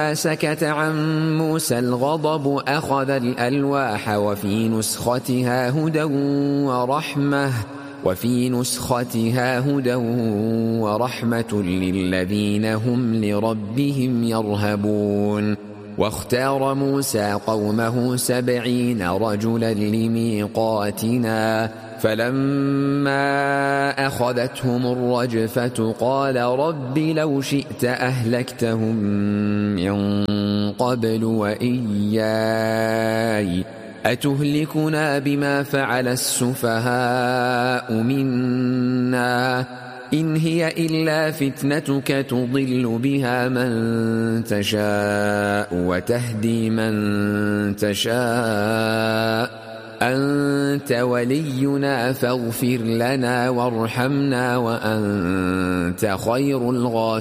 سكت عن موسى الغضب أخذ الألواح وفي نسختها هدى ورحمة للذين هم لربهم يرهبون. واختار موسى قومه 70 رجلا لميقاتنا، فلما أخذتهم الرجفة قال رب لو شئت أهلكتهم من قبل وإياي أتهلكنا بما فعل السفهاء منا إن هي إلا فتنتك تضل بها من تشاء وتهدي من تشاء أنت ولينا فاغفر لنا وارحمنا وأنت خير الغافرين.